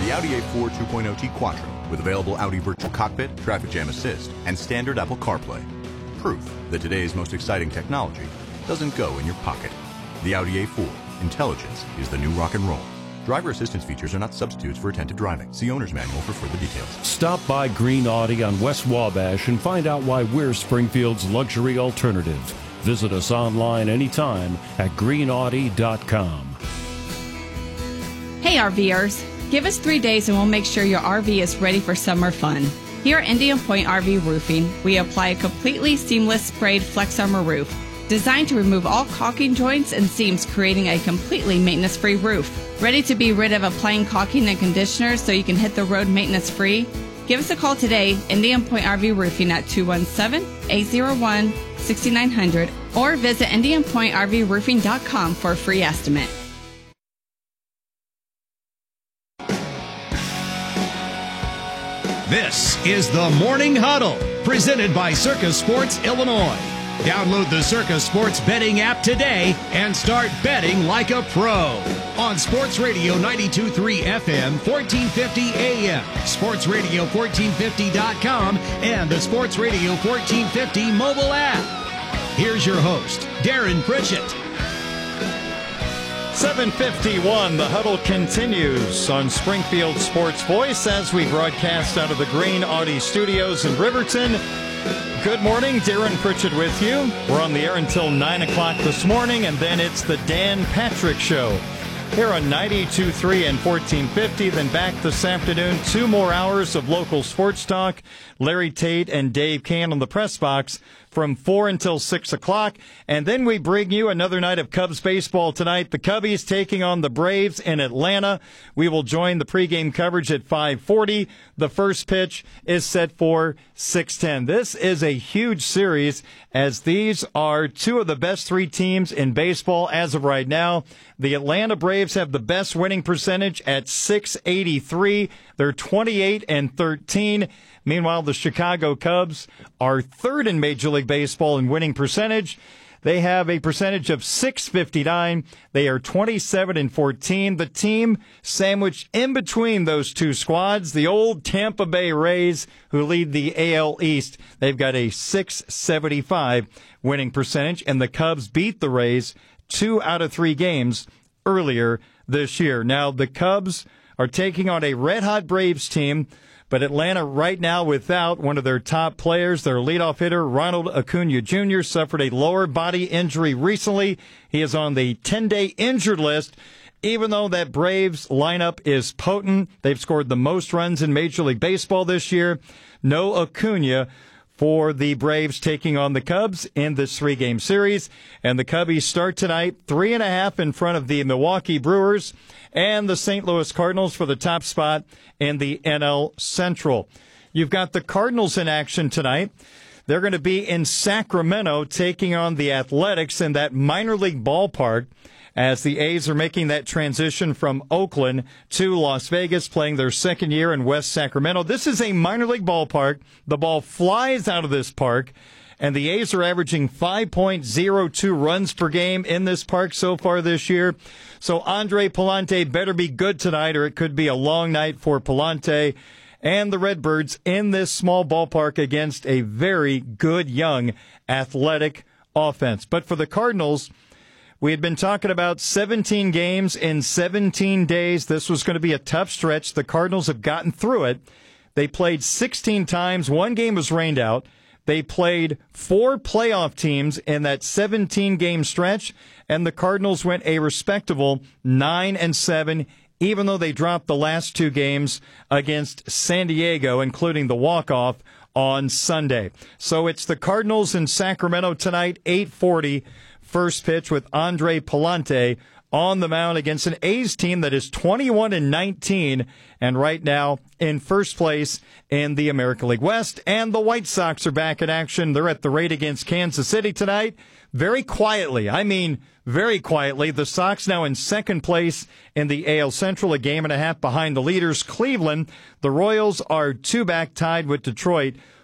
the Audi A4 2.0T Quattro with available Audi Virtual Cockpit, Traffic Jam Assist, and standard Apple CarPlay. Proof that today's most exciting technology doesn't go in your pocket. The Audi A4. Intelligence is the new rock and roll. Driver assistance features are not substitutes for attentive driving. See owner's manual for further details. Stop by Green Audi on West Wabash and find out why we're Springfield's luxury alternative. Visit us online anytime at greenaudi.com. Hey RVers, give us 3 days and we'll make sure your RV is ready for summer fun. Here at Indian Point RV Roofing, we apply a completely seamless sprayed Flex Armor roof, designed to remove all caulking joints and seams, creating a completely maintenance-free roof. Ready to be rid of applying caulking and conditioner so you can hit the road maintenance-free? Give us a call today, Indian Point RV Roofing at 217-801-6900, or visit IndianPointRVRoofing.com for a free estimate. This is the Morning Huddle, presented by Circus Sports Illinois. Download the Circus Sports betting app today and start betting like a pro. On Sports Radio 92.3 FM, 1450 AM, sportsradio1450.com, and the Sports Radio 1450 mobile app. Here's your host, Darren Pritchett. 7:51, the huddle continues on Springfield Sports Voice as we broadcast out of the Green Audi Studios in Riverton. Good morning, Darren Pritchett with you. We're on the air until 9 o'clock this morning, and then it's the Dan Patrick Show here on 92.3 and 1450. Then back this afternoon, 2 more hours of local sports talk. Larry Tate and Dave Can on the press box from 4 until 6 o'clock. And then we bring you another night of Cubs baseball tonight. The Cubbies taking on the Braves in Atlanta. We will join the pregame coverage at 5:40. The first pitch is set for 6:10. This is a huge series, as these are 2 of the best 3 teams in baseball as of right now. The Atlanta Braves have the best winning percentage at .683. They're 28-13. Meanwhile, the Chicago Cubs are 3rd in Major League Baseball in winning percentage. They have a percentage of .659. They are 27-14. The team sandwiched in between those 2 squads, the old Tampa Bay Rays, who lead the AL East. They've got a .675 winning percentage, and the Cubs beat the Rays 2 out of 3 games earlier this year. Now, the Cubs are taking on a red-hot Braves team, but Atlanta right now without one of their top players. Their leadoff hitter, Ronald Acuna Jr., suffered a lower body injury recently. He is on the 10-day injured list. Even though that Braves lineup is potent, they've scored the most runs in Major League Baseball this year. No Acuna for the Braves taking on the Cubs in this 3-game series. And the Cubbies start tonight 3.5 in front of the Milwaukee Brewers and the St. Louis Cardinals for the top spot in the NL Central. You've got the Cardinals in action tonight. They're going to be in Sacramento taking on the Athletics in that minor league ballpark, as the A's are making that transition from Oakland to Las Vegas, playing their second year in West Sacramento. This is a minor league ballpark. The ball flies out of this park, and the A's are averaging 5.02 runs per game in this park so far this year. So Andre Pallante better be good tonight, or it could be a long night for Pallante and the Redbirds in this small ballpark against a very good young athletic offense. But for the Cardinals, we had been talking about 17 games in 17 days. This was going to be a tough stretch. The Cardinals have gotten through it. They played 16 times. 1 game was rained out. They played 4 playoff teams in that 17-game stretch, and the Cardinals went a respectable 9-7, even though they dropped the last 2 games against San Diego, including the walk-off on Sunday. So it's the Cardinals in Sacramento tonight, 8:40. First pitch with Andre Pallante on the mound against an A's team that is 21-19 and right now in first place in the American League West. And the White Sox are back in action. They're at the rate against Kansas City tonight. Very quietly, very quietly, the Sox now in second place in the AL Central, a game and a half behind the leaders, Cleveland. The Royals are 2 back, tied with Detroit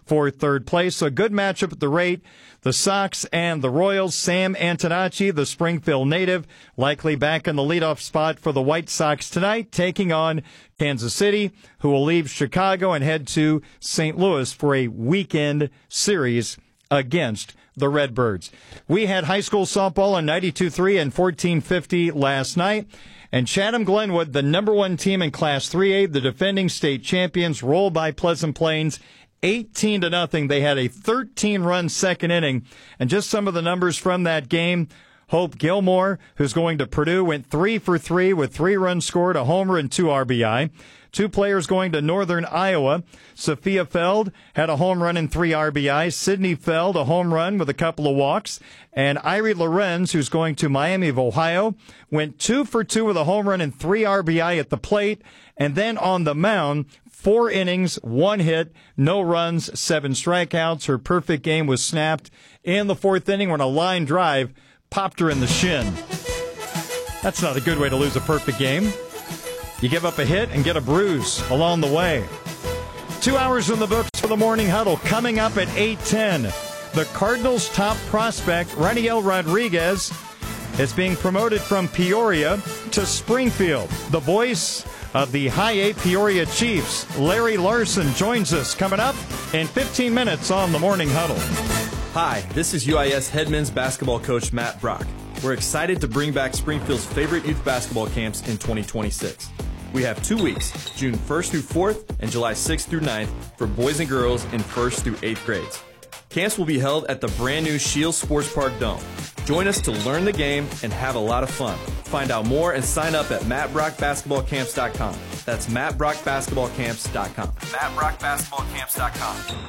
for third place. So a good matchup at the rate. The Sox and the Royals. Sam Antonacci, the Springfield native, likely back in the leadoff spot for the White Sox tonight, taking on Kansas City, who will leave Chicago and head to St. Louis for a weekend series against the Redbirds. We had high school softball on 92.3 and 1450 last night. And Chatham-Glenwood, the number one team in Class 3A, the defending state champions, rolled by Pleasant Plains 18-0. They had a 13-run second inning. And just some of the numbers from that game. Hope Gilmore, who's going to Purdue, went 3 for 3 with 3 runs scored, a homer, and 2 RBI. 2 players going to Northern Iowa. Sophia Feld had a home run and 3 RBI. Sydney Feld, a home run with a couple of walks. And Irie Lorenz, who's going to Miami of Ohio, went 2 for 2 with a home run and 3 RBI at the plate. And then on the mound, 4 innings, 1 hit, no runs, 7 strikeouts. Her perfect game was snapped in the 4th inning when a line drive popped her in the shin. That's not a good way to lose a perfect game. You give up a hit and get a bruise along the way. 2 hours in the books for the Morning Huddle. Coming up at 8:10, the Cardinals' top prospect, Raniel Rodriguez, is being promoted from Peoria to Springfield. The voice of the High A Peoria Chiefs, Larry Larson, joins us coming up in 15 minutes on the Morning Huddle. Hi, this is UIS head men's basketball coach Matt Brock. We're excited to bring back Springfield's favorite youth basketball camps in 2026. We have 2 weeks, June 1st through 4th and July 6th through 9th for boys and girls in 1st through 8th grades. Camps will be held at the brand new Shields Sports Park Dome. Join us to learn the game and have a lot of fun. Find out more and sign up at mattbrockbasketballcamps.com. That's mattbrockbasketballcamps.com. mattbrockbasketballcamps.com.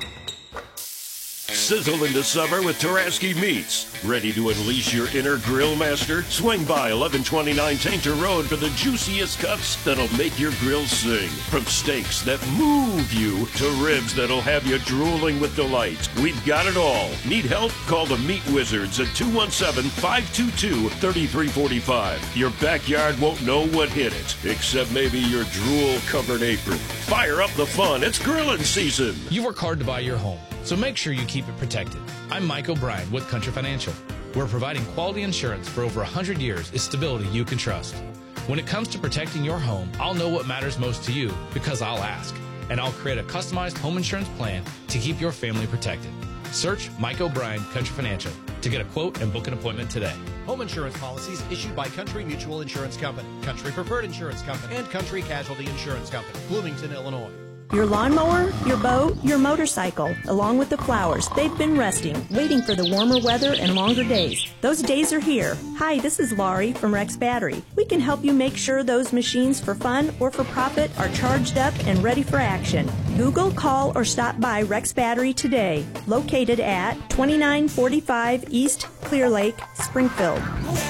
Sizzle into summer with Taraski Meats. Ready to unleash your inner grill master? Swing by 1129 Tainter Road for the juiciest cuts that'll make your grill sing. From steaks that move you to ribs that'll have you drooling with delight. We've got it all. Need help? Call the Meat Wizards at 217-522-3345. Your backyard won't know what hit it, except maybe your drool-covered apron. Fire up the fun. It's grilling season. You work hard to buy your home, so make sure you keep it protected. I'm Mike O'Brien with Country Financial. We're providing quality insurance for over 100 years is stability you can trust. When it comes to protecting your home, I'll know what matters most to you because I'll ask. And I'll create a customized home insurance plan to keep your family protected. Search Mike O'Brien Country Financial to get a quote and book an appointment today. Home insurance policies issued by Country Mutual Insurance Company, Country Preferred Insurance Company, and Country Casualty Insurance Company, Bloomington, Illinois. Your lawnmower, your boat, your motorcycle, along with the flowers, they've been resting, waiting for the warmer weather and longer days. Those days are here. Hi, this is Laurie from Rex Battery. We can help you make sure those machines for fun or for profit are charged up and ready for action. Google, call, or stop by Rex Battery today, located at 2945 East Clear Lake, Springfield.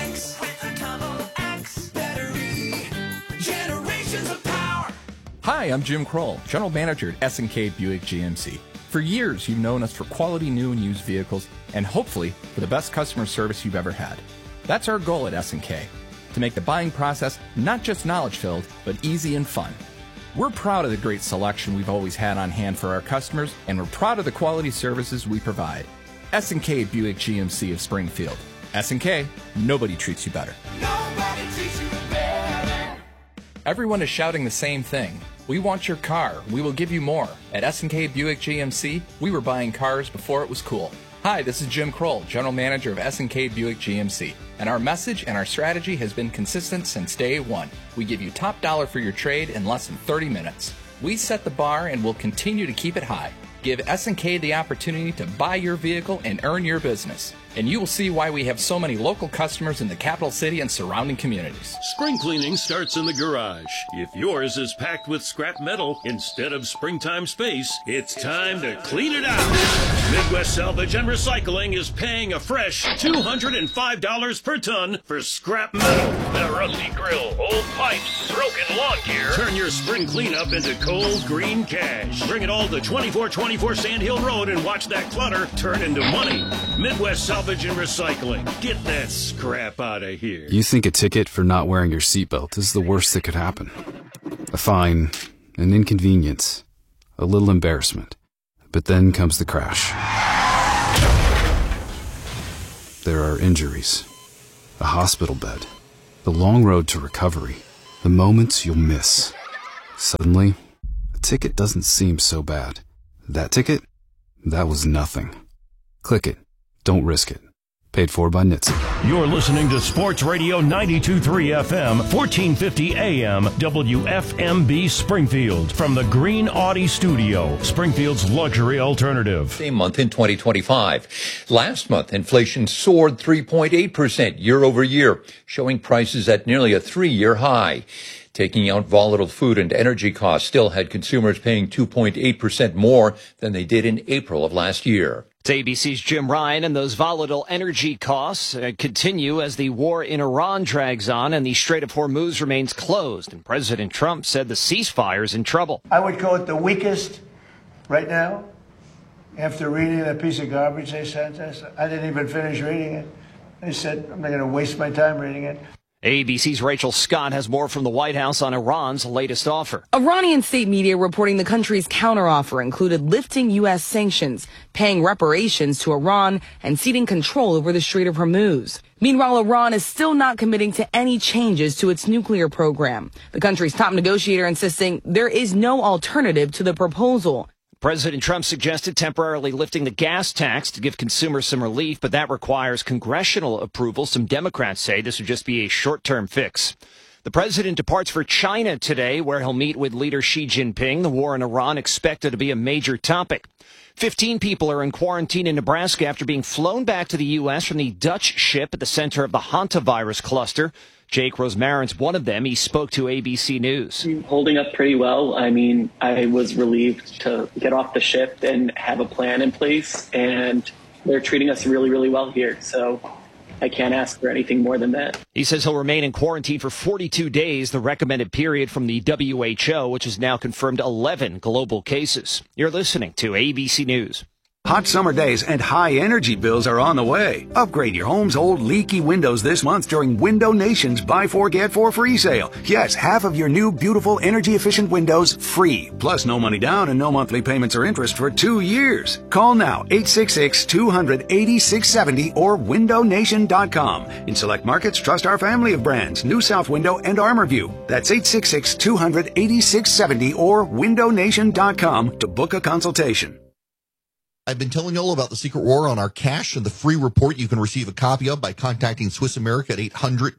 Hi, I'm Jim Kroll, General Manager at S&K Buick GMC. For years, you've known us for quality new and used vehicles and hopefully for the best customer service you've ever had. That's our goal at S&K, to make the buying process not just knowledge-filled, but easy and fun. We're proud of the great selection we've always had on hand for our customers, and we're proud of the quality services we provide. S&K Buick GMC of Springfield. S&K, nobody treats you better. Nobody treats you better. Everyone is shouting the same thing. We want your car. We will give you more. At S&K Buick GMC, we were buying cars before it was cool. Hi, this is Jim Kroll, General Manager of S&K Buick GMC. And our message and our strategy has been consistent since day one. We give you top dollar for your trade in less than 30 minutes. We set the bar and will continue to keep it high. Give S&K the opportunity to buy your vehicle and earn your business. And you will see why we have so many local customers in the capital city and surrounding communities. Spring cleaning starts in the garage. If yours is packed with scrap metal instead of springtime space, it's time to clean it out. Midwest Salvage and Recycling is paying a fresh $205 per ton for scrap metal. That rusty grill, old pipes, broken lawn gear. Turn your spring cleanup into cold green cash. Bring it all to 2424 Sand Hill Road and watch that clutter turn into money. Midwest Salvage and Recycling. Get that scrap out of here. You think a ticket for not wearing your seatbelt is the worst that could happen. A fine, an inconvenience, a little embarrassment. But then comes the crash. There are injuries, a hospital bed, the long road to recovery, the moments you'll miss. Suddenly, a ticket doesn't seem so bad. That ticket? That was nothing. Click it. Don't risk it. Paid for by NHTSA. You're listening to Sports Radio 92.3 FM, 1450 AM, WFMB Springfield. From the Green Audi Studio, Springfield's luxury alternative. Same month in 2025. Last month, inflation soared 3.8% year over year, showing prices at nearly a 3-year high. Taking out volatile food and energy costs still had consumers paying 2.8% more than they did in April of last year. It's ABC's Jim Ryan, and those volatile energy costs continue as the war in Iran drags on and the Strait of Hormuz remains closed. And President Trump said the ceasefire is in trouble. I would call it the weakest right now. After reading that piece of garbage they sent us, I didn't even finish reading it. I said, I'm not going to waste my time reading it. ABC's Rachel Scott has more from the White House on Iran's latest offer. Iranian state media reporting the country's counteroffer included lifting U.S. sanctions, paying reparations to Iran, and ceding control over the Strait of Hormuz. Meanwhile, Iran is still not committing to any changes to its nuclear program. The country's top negotiator insisting there is no alternative to the proposal. President Trump suggested temporarily lifting the gas tax to give consumers some relief, but that requires congressional approval. Some Democrats say this would just be a short-term fix. The president departs for China today, where he'll meet with leader Xi Jinping. The war in Iran expected to be a major topic. 15 people are in quarantine in Nebraska after being flown back to the U.S. from the Dutch ship at the center of the hantavirus cluster. Jake Rosmarin's one of them. He spoke to ABC News. Holding up pretty well. I mean, I was relieved to get off the ship and have a plan in place, and they're treating us really, really well here. So I can't ask for anything more than that. He says he'll remain in quarantine for 42 days, the recommended period from the WHO, which has now confirmed 11 global cases. You're listening to ABC News. Hot summer days and high energy bills are on the way. Upgrade your home's old leaky windows this month during Window Nation's Buy 4 Get 4 free sale. Yes, half of your new beautiful energy efficient windows free. Plus no money down and no monthly payments or interest for 2 years. Call now 866-200-8670 or windownation.com. In select markets, trust our family of brands, New South Window and ArmorView. That's 866-200-8670 or windownation.com to book a consultation. I've been telling you all about the secret war on our cash and the free report you can receive a copy of by contacting Swiss America at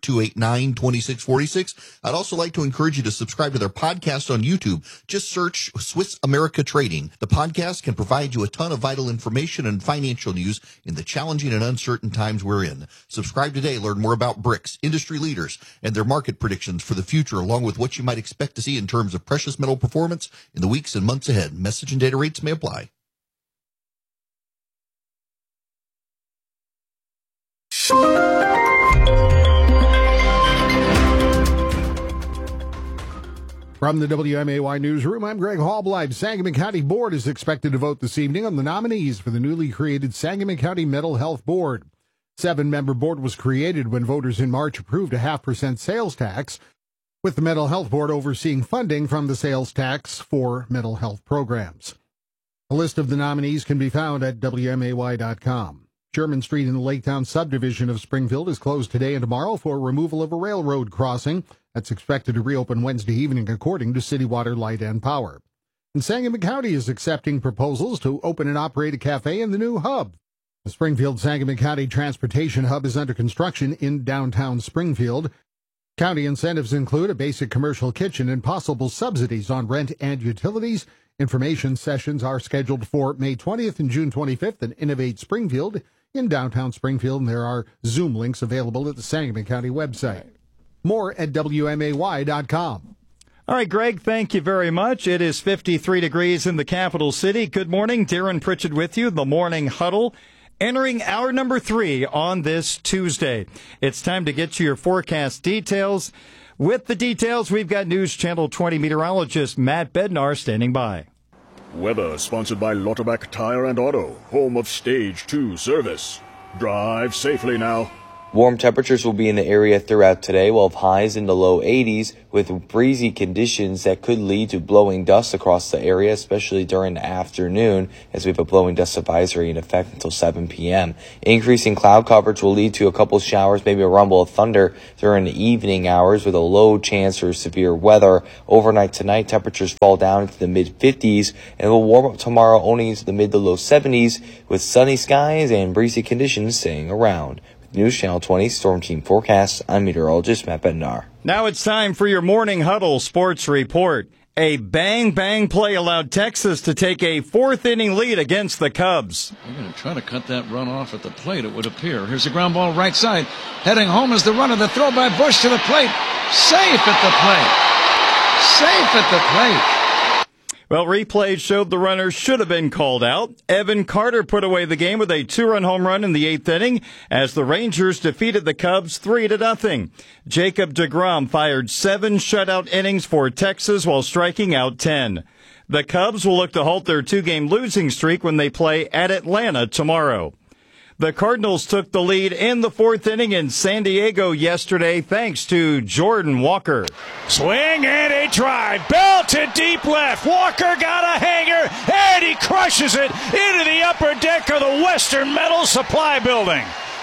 800-289-2646. I'd also like to encourage you to subscribe to their podcast on YouTube. Just search Swiss America Trading. The podcast can provide you a ton of vital information and financial news in the challenging and uncertain times we're in. Subscribe today. Learn more about BRICS, industry leaders, and their market predictions for the future, along with what you might expect to see in terms of precious metal performance in the weeks and months ahead. Message and data rates may apply. From the WMAY newsroom, I'm Greg Hallblind. Sangamon County Board is expected to vote this evening on the nominees for the newly created Sangamon County Mental Health Board. 7-member board was created when voters in March approved a 0.5% sales tax, with the Mental Health Board overseeing funding from the sales tax for mental health programs. A list of the nominees can be found at WMAY.com. Sherman Street in the Laketown subdivision of Springfield is closed today and tomorrow for removal of a railroad crossing that's expected to reopen Wednesday evening, according to City Water, Light and Power. And Sangamon County is accepting proposals to open and operate a cafe in the new hub. The Springfield-Sangamon County Transportation Hub is under construction in downtown Springfield. County incentives include a basic commercial kitchen and possible subsidies on rent and utilities. Information sessions are scheduled for May 20th and June 25th at Innovate Springfield in downtown Springfield, and there are Zoom links available at the Sangamon County website. More at WMAY.com. All right, Greg, thank you very much. It is 53 degrees in the capital city. Good morning. Darren Pritchett with you, the Morning Huddle, entering hour number 3 on this Tuesday. It's time to get to your forecast details. With the details, we've got News Channel 20 meteorologist Matt Bednar standing by. Weather sponsored by Lauterbach Tire and Auto, home of Stage 2 service. Drive safely now. Warm temperatures will be in the area throughout today. We'll have highs in the low 80s with breezy conditions that could lead to blowing dust across the area, especially during the afternoon, as we have a blowing dust advisory in effect until 7 p.m. Increasing cloud coverage will lead to a couple showers, maybe a rumble of thunder during the evening hours with a low chance for severe weather. Overnight tonight, temperatures fall down into the mid-50s and will warm up tomorrow only into the mid to low 70s with sunny skies and breezy conditions staying around. News Channel 20 Storm Team Forecast, I'm meteorologist Matt Bednar. Now it's time for your Morning Huddle Sports Report. A bang-bang play allowed Texas to take a fourth-inning lead against the Cubs. They're going to try to cut that run off at the plate, it would appear. Here's a ground ball right side. Heading home is the runner. The throw by Bush to the plate. Safe at the plate. Safe at the plate. Well, replays showed the runner should have been called out. Evan Carter put away the game with a 2-run home run in the 8th inning as the Rangers defeated the Cubs 3-0. Jacob deGrom fired 7 shutout innings for Texas while striking out 10. The Cubs will look to halt their 2-game losing streak when they play at Atlanta tomorrow. The Cardinals took the lead in the 4th inning in San Diego yesterday thanks to Jordan Walker. Swing and a drive. Belted deep left. Walker got a hanger, and he crushes it into the upper deck of the Western Metal Supply Building.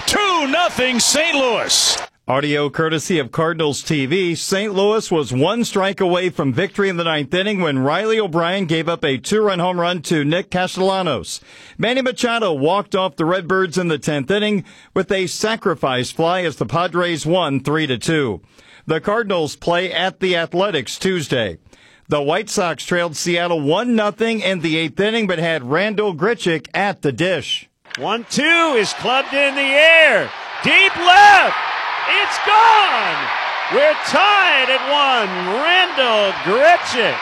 2-0 St. Louis. Audio courtesy of Cardinals TV. St. Louis was 1 strike away from victory in the 9th inning when Riley O'Brien gave up a 2-run home run to Nick Castellanos. Manny Machado walked off the Redbirds in the 10th inning with a sacrifice fly as the Padres won 3-2. The Cardinals play at the Athletics Tuesday. The White Sox trailed Seattle 1-0 in the 8th inning but had Randall Grichuk at the dish. 1-2 is clubbed in the air. Deep left. It's gone! We're tied at 1. Randall Grichuk.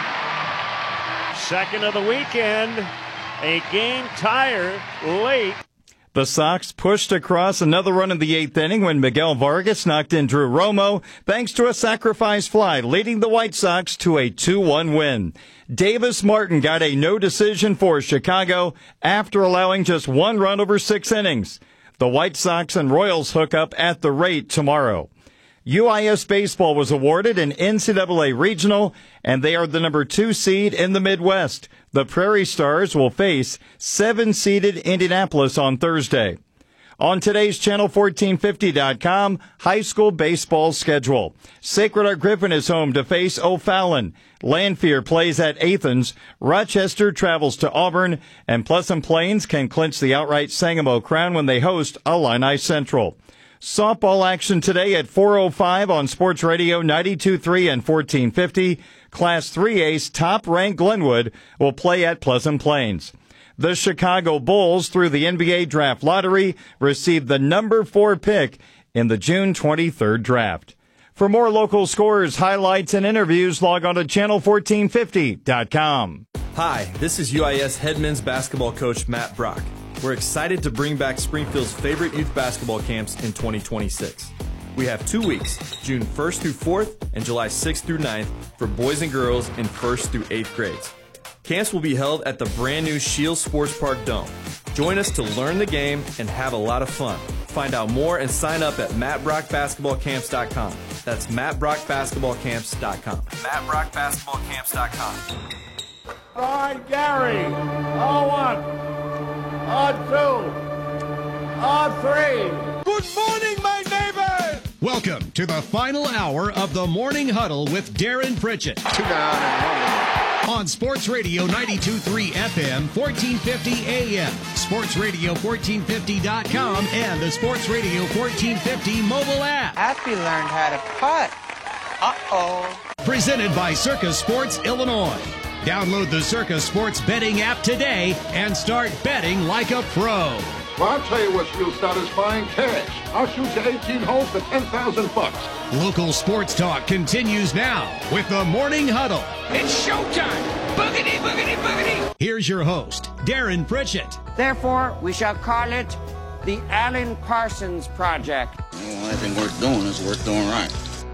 Second of the weekend. A game tire late. The Sox pushed across another run in the 8th inning when Miguel Vargas knocked in Drew Romo thanks to a sacrifice fly, leading the White Sox to a 2-1 win. Davis Martin got a no decision for Chicago after allowing just 1 run over 6 innings. The White Sox and Royals hook up at the rate tomorrow. UIS Baseball was awarded an NCAA regional, and they are the number 2 seed in the Midwest. The Prairie Stars will face 7-seeded Indianapolis on Thursday. On today's Channel1450.com, high school baseball schedule. Sacred Heart Griffin is home to face O'Fallon. Lanphier plays at Athens. Rochester travels to Auburn. And Pleasant Plains can clinch the outright Sangamo crown when they host Illini Central. Softball action today at 4:05 on Sports Radio 92.3 and 1450. Class 3A's top-ranked Glenwood will play at Pleasant Plains. The Chicago Bulls, through the NBA Draft Lottery, received the number 4 pick in the June 23rd draft. For more local scores, highlights, and interviews, log on to channel1450.com. Hi, this is UIS head men's basketball coach Matt Brock. We're excited to bring back Springfield's favorite youth basketball camps in 2026. We have 2 weeks, June 1st through 4th and July 6th through 9th, for boys and girls in 1st through 8th grades. Camps will be held at the brand new Shields Sports Park Dome. Join us to learn the game and have a lot of fun. Find out more and sign up at mattbrockbasketballcamps.com. That's mattbrockbasketballcamps.com. mattbrockbasketballcamps.com. By Gary. On 1. On 2. On 3. Good morning, my neighbor! Welcome to the final hour of the Morning Huddle with Darren Pritchett. 2 down and 1. On Sports Radio 92.3 FM, 1450 AM, SportsRadio1450.com, and the Sports Radio 1450 mobile app. Happy learned how to putt. Uh-oh. Presented by Circus Sports Illinois. Download the Circus Sports betting app today and start betting like a pro. Well, I'll tell you what's real satisfying, cash. I'll shoot you 18 holes for $10,000. Local sports talk continues now with the Morning Huddle. It's showtime. Boogity, boogity, boogity. Here's your host, Darren Pritchett. Therefore, we shall call it the Alan Parsons Project. Well, anything worth doing is worth doing right.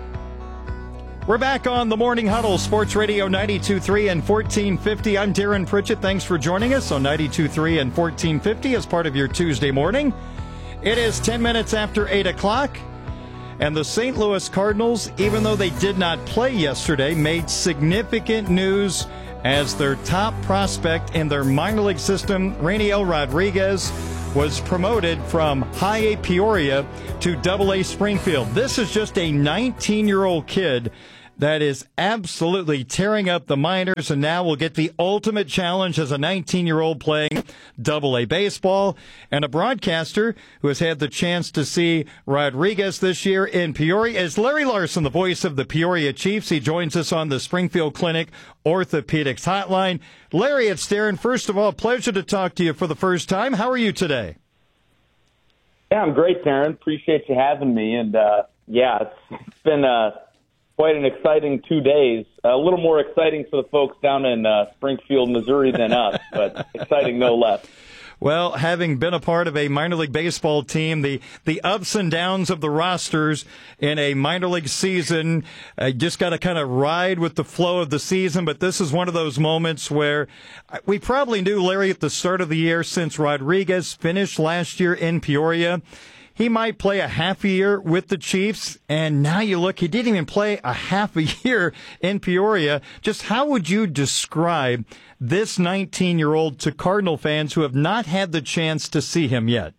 We're back on the Morning Huddle, Sports Radio 92.3 and 1450. I'm Darren Pritchett. Thanks for joining us on 92.3 and 1450 as part of your Tuesday morning. It is 10 minutes after 8 o'clock, and the St. Louis Cardinals, even though they did not play yesterday, made significant news as their top prospect in their minor league system, Rainiel Rodriguez, was promoted from High A Peoria to Double A Springfield. This is just a 19-year-old kid that is absolutely tearing up the minors, and now will get the ultimate challenge as a 19-year-old playing Double-A baseball. And a broadcaster who has had the chance to see Rodriguez this year in Peoria is Larry Larson, the voice of the Peoria Chiefs. He joins us on the Springfield Clinic Orthopedics Hotline. Larry, it's Darren. First of all, pleasure to talk to you for the first time. How are you today? Yeah, I'm great, Darren. Appreciate you having me. And, it's been quite an exciting 2 days. A little more exciting for the folks down in Springfield, Missouri than us, but exciting no less. Well, having been a part of a minor league baseball team, the ups and downs of the rosters in a minor league season, just got to kind of ride with the flow of the season. But this is one of those moments where we probably knew, Larry, at the start of the year, since Rodriguez finished last year in Peoria, he might play a half a year with the Chiefs, and now you look, he didn't even play a half a year in Peoria. Just how would you describe this 19-year-old to Cardinal fans who have not had the chance to see him yet?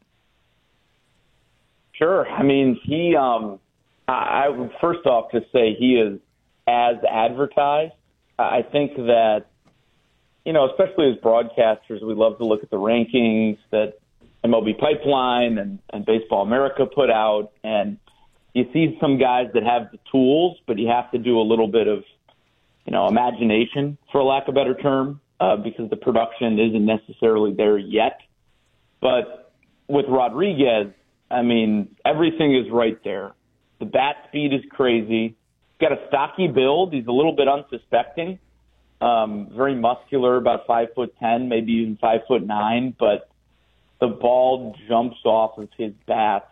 Sure. I mean, I would first off just say he is as advertised. I think that, especially as broadcasters, we love to look at the rankings that MLB Pipeline and Baseball America put out, and you see some guys that have the tools, but you have to do a little bit of, imagination, for lack of a better term, because the production isn't necessarily there yet. But with Rodriguez, I mean, everything is right there. The bat speed is crazy. He's got a stocky build. He's a little bit unsuspecting, very muscular, about 5'10", maybe even 5'9", but the ball jumps off of his bat,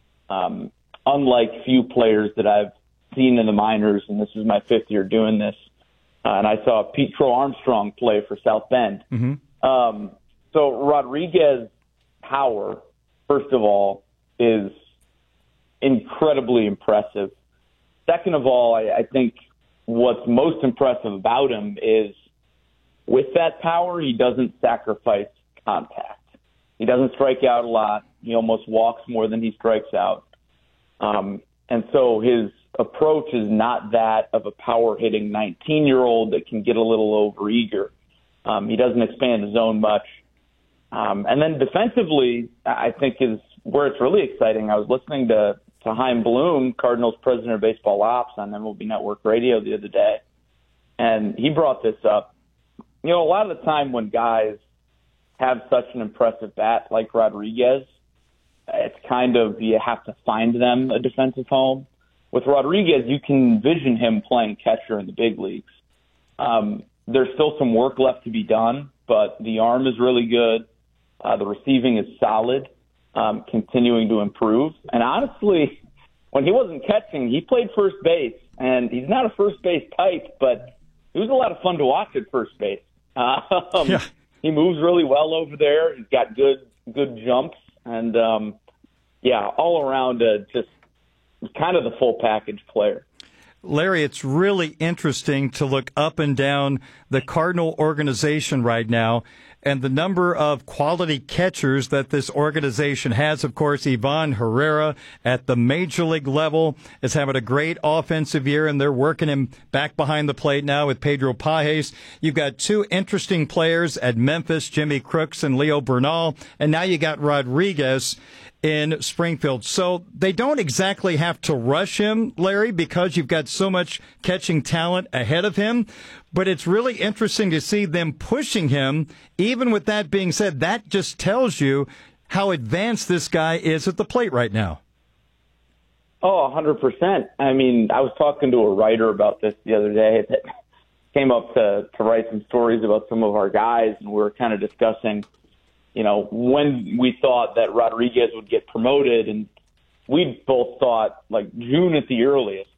unlike few players that I've seen in the minors, and this is my fifth year doing this. And I saw Pete Crow Armstrong play for South Bend. Mm-hmm. So Rodriguez's power, first of all, is incredibly impressive. Second of all, I think what's most impressive about him is with that power, he doesn't sacrifice contact. He doesn't strike out a lot. He almost walks more than he strikes out. And so his approach is not that of a power-hitting 19-year-old that can get a little overeager. He doesn't expand the zone much. And then defensively, I think is where it's really exciting. I was listening to Chaim Bloom, Cardinals president of baseball ops, on MLB Network Radio the other day, and he brought this up. A lot of the time when guys have such an impressive bat like Rodriguez, it's kind of, you have to find them a defensive home. With Rodriguez, you can envision him playing catcher in the big leagues. There's still some work left to be done, but the arm is really good. The receiving is solid, continuing to improve. And honestly, when he wasn't catching, he played first base, and he's not a first base type, but it was a lot of fun to watch at first base. Yeah. He moves really well over there. He's got good jumps, and all around just kind of the full package player. Larry, it's really interesting to look up and down the Cardinal organization right now and the number of quality catchers that this organization has. Of course, Ivan Herrera at the major league level is having a great offensive year, and they're working him back behind the plate now with Pedro Pages. You've got two interesting players at Memphis, Jimmy Crooks and Leo Bernal, and now you got Rodriguez in Springfield. So they don't exactly have to rush him, Larry, because you've got so much catching talent ahead of him. But it's really interesting to see them pushing him. Even with that being said, that just tells you how advanced this guy is at the plate right now. Oh, 100%. I mean, I was talking to a writer about this the other day that came up to write some stories about some of our guys, and we were kind of discussing when we thought that Rodriguez would get promoted, and we both thought like June at the earliest.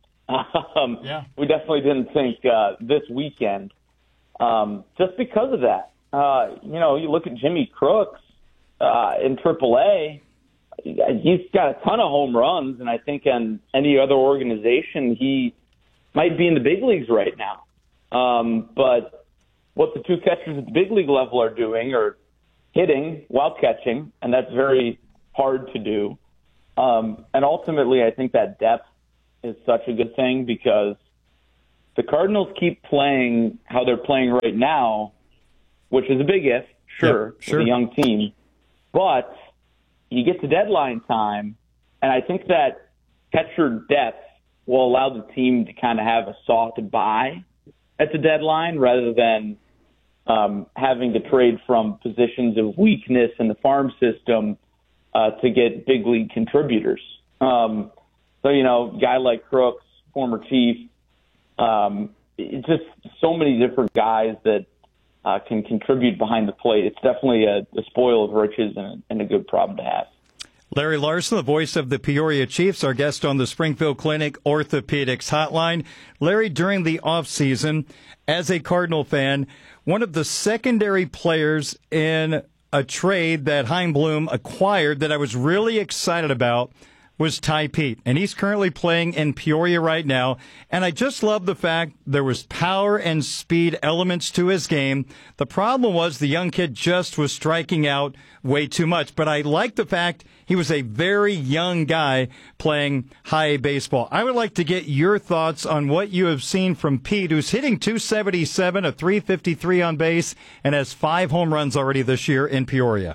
We definitely didn't think this weekend, just because of that. You look at Jimmy Crooks in AAA. he's got a ton of home runs, and I think on any other organization, he might be in the big leagues right now. But what the two catchers at the big league level are doing are hitting while catching, and that's very hard to do. And ultimately, I think that depth is such a good thing because the Cardinals keep playing how they're playing right now, which is a big if, sure, with a young team. But you get to deadline time, and I think that catcher depth will allow the team to kind of have a soft buy at the deadline rather than having to trade from positions of weakness in the farm system to get big league contributors. So, guy like Crooks, former Chief, just so many different guys that can contribute behind the plate. It's definitely a spoil of riches and a good problem to have. Larry Larson, the voice of the Peoria Chiefs, our guest on the Springfield Clinic Orthopedics Hotline. Larry, during the offseason, as a Cardinal fan, one of the secondary players in a trade that Chaim Bloom acquired that I was really excited about was Ty Pete, and he's currently playing in Peoria right now. And I just love the fact there was power and speed elements to his game. The problem was the young kid just was striking out way too much. But I like the fact he was a very young guy playing high A baseball. I would like to get your thoughts on what you have seen from Pete, who's hitting .277, a .353 on base, and has 5 home runs already this year in Peoria.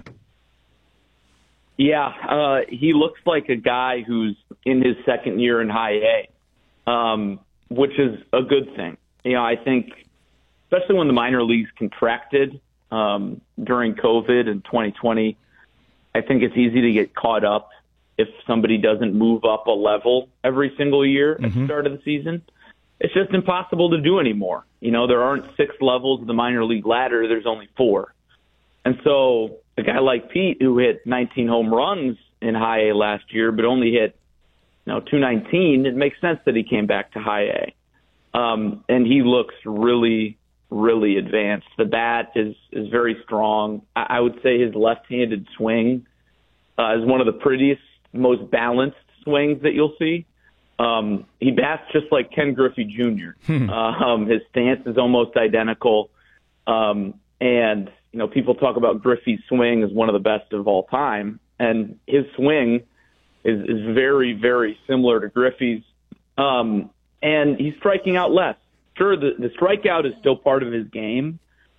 Yeah, he looks like a guy who's in his second year in high A, which is a good thing. I think, especially when the minor leagues contracted during COVID in 2020, I think it's easy to get caught up if somebody doesn't move up a level every single year at the start of the season. It's just impossible to do anymore. There aren't 6 levels of the minor league ladder. There's only 4. And so a guy like Pete, who hit 19 home runs in high A last year, but only hit 219, it makes sense that he came back to high A. And he looks really, really advanced. The bat is very strong. I would say his left-handed swing is one of the prettiest, most balanced swings that you'll see. He bats just like Ken Griffey Jr. His stance is almost identical. And people talk about Griffey's swing as one of the best of all time, and his swing is very, very similar to Griffey's. And he's striking out less. Sure, the strikeout is still part of his game.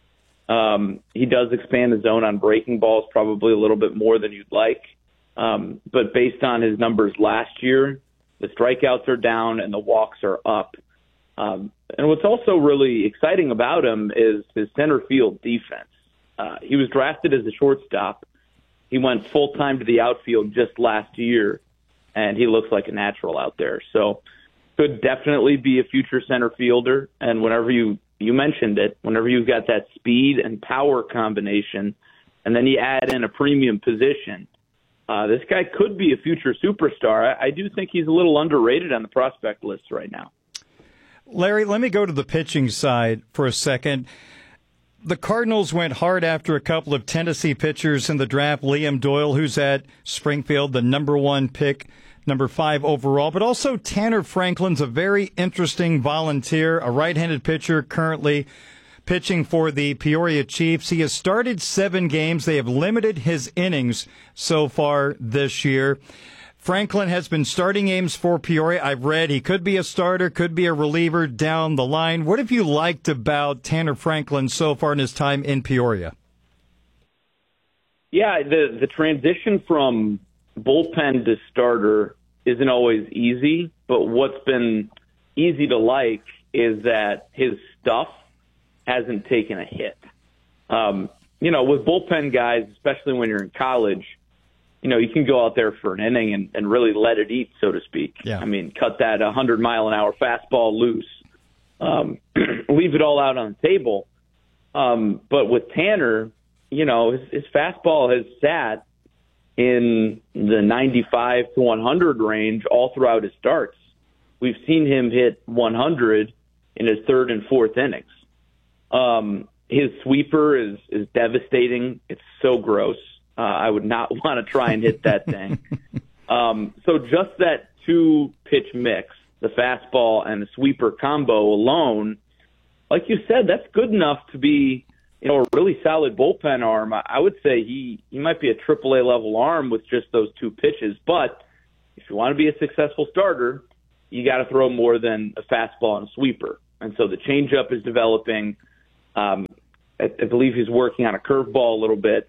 He does expand the zone on breaking balls probably a little bit more than you'd like. But based on his numbers last year, the strikeouts are down and the walks are up. And what's also really exciting about him is his center field defense. He was drafted as a shortstop. He went full-time to the outfield just last year, and he looks like a natural out there. So could definitely be a future center fielder. And whenever you mentioned it, whenever you've got that speed and power combination, and then you add in a premium position, this guy could be a future superstar. I do think he's a little underrated on the prospect list right now. Larry, let me go to the pitching side for a second. The Cardinals went hard after a couple of Tennessee pitchers in the draft. Liam Doyle, who's at Springfield, the number 1 pick, number 5 overall. But also Tanner Franklin's a very interesting volunteer, a right-handed pitcher currently pitching for the Peoria Chiefs. He has started 7 games. They have limited his innings so far this year. Franklin has been starting games for Peoria. I've read he could be a starter, could be a reliever down the line. What have you liked about Tanner Franklin so far in his time in Peoria? Yeah, the transition from bullpen to starter isn't always easy, but what's been easy to like is that his stuff hasn't taken a hit. With bullpen guys, especially when you're in college, you can go out there for an inning and really let it eat, so to speak. Yeah. I mean, cut that 100-mile-an-hour fastball loose, leave it all out on the table. But with Tanner, his fastball has sat in the 95 to 100 range all throughout his starts. We've seen him hit 100 in his 3rd and 4th innings. His sweeper is devastating. It's so gross. I would not want to try and hit that thing. So just that 2-pitch mix, the fastball and the sweeper combo alone, like you said, that's good enough to be, a really solid bullpen arm. I would say he might be a AAA level arm with just those 2 pitches. But if you want to be a successful starter, you got to throw more than a fastball and a sweeper. And so the changeup is developing. I believe he's working on a curveball a little bit.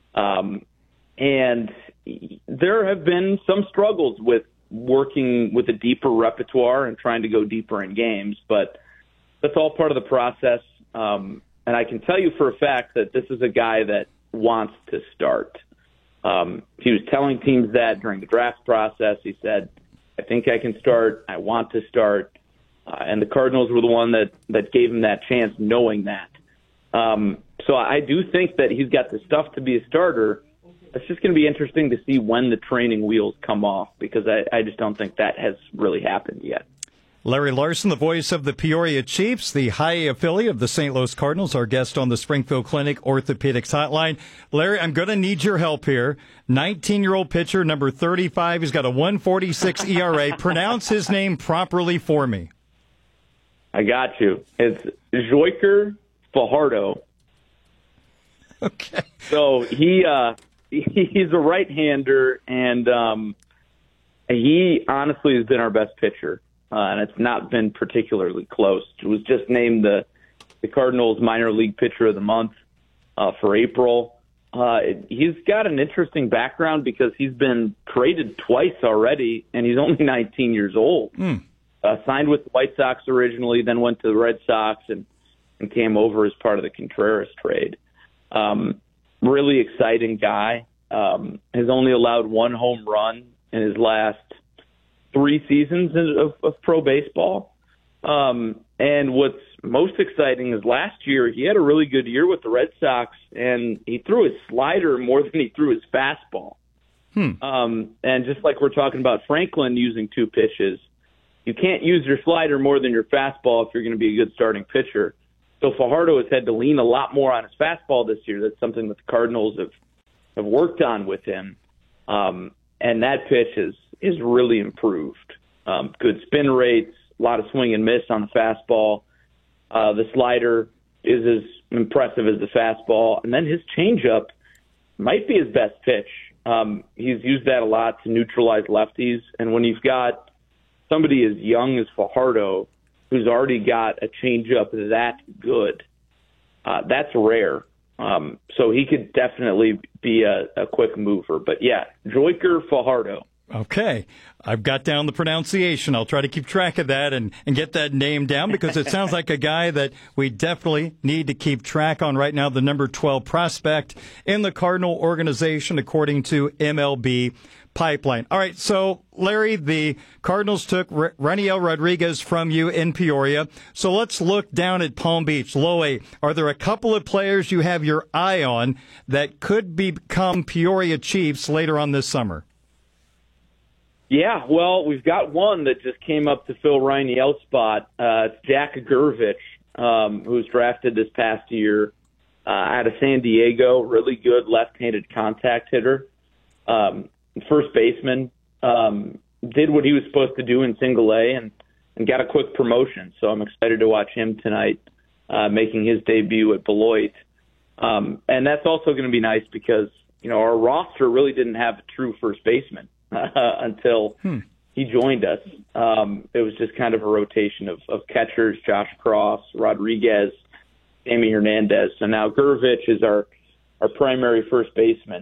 And there have been some struggles with working with a deeper repertoire and trying to go deeper in games, but that's all part of the process. And I can tell you for a fact that this is a guy that wants to start. He was telling teams that during the draft process. He said, I think I can start. I want to start. And the Cardinals were the one that gave him that chance knowing that. So I do think that he's got the stuff to be a starter. It's just going to be interesting to see when the training wheels come off, because I just don't think that has really happened yet. Larry Larson, the voice of the Peoria Chiefs, the high affiliate of the St. Louis Cardinals, our guest on the Springfield Clinic Orthopedics Hotline. Larry, I'm going to need your help here. 19-year-old pitcher, number 35. He's got a 1.46 ERA. Pronounce his name properly for me. I got you. It's Joyker Fajardo. Okay. So he's a right-hander, and he honestly has been our best pitcher. And it's not been particularly close. It was just named the Cardinals minor league pitcher of the month for April. He's got an interesting background because he's been traded twice already, and he's only 19 years old. Signed with the White Sox originally, then went to the Red Sox and came over as part of the Contreras trade. Really exciting guy. Has only allowed 1 home run in his last 3 seasons of pro baseball. And what's most exciting is last year he had a really good year with the Red Sox, and he threw his slider more than he threw his fastball. And just like we're talking about Franklin using 2 pitches, you can't use your slider more than your fastball if you're going to be a good starting pitcher. So Fajardo has had to lean a lot more on his fastball this year. That's something that the Cardinals have worked on with him. And that pitch is really improved. Good spin rates, a lot of swing and miss on the fastball. The slider is as impressive as the fastball. And then his changeup might be his best pitch. He's used that a lot to neutralize lefties. And when you've got somebody as young as Fajardo who's already got a changeup that good, that's rare. So he could definitely be a quick mover. But, yeah, Joyker Fajardo. Okay. I've got down the pronunciation. I'll try to keep track of that and get that name down, because it sounds like a guy that we definitely need to keep track on right now, the number 12 prospect in the Cardinal organization, according to MLB Pipeline. All right, so, Larry, the Cardinals took Raniel Rodriguez from you in Peoria. So let's look down at Palm Beach. Low A, are there a couple of players you have your eye on that could become Peoria Chiefs later on this summer? Yeah, well, we've got one that just came up to fill Raniel's spot. It's Jack Gurvich, who was drafted this past year out of San Diego. Really good left-handed contact hitter. First baseman. Did what he was supposed to do in single A and got a quick promotion. So I'm excited to watch him tonight, making his debut at Beloit. And that's also going to be nice because, our roster really didn't have a true first baseman until he joined us. It was just kind of a rotation of catchers, Josh Cross, Rodriguez, Sammy Hernandez. So now Gurvich is our primary first baseman.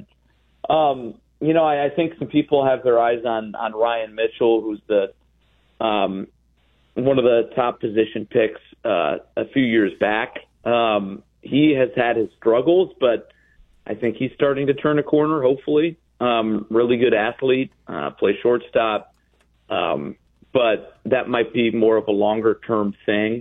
I think some people have their eyes on Ryan Mitchell, who's the one of the top position picks a few years back. He has had his struggles, but I think he's starting to turn a corner, hopefully. Really good athlete, play shortstop, but that might be more of a longer-term thing.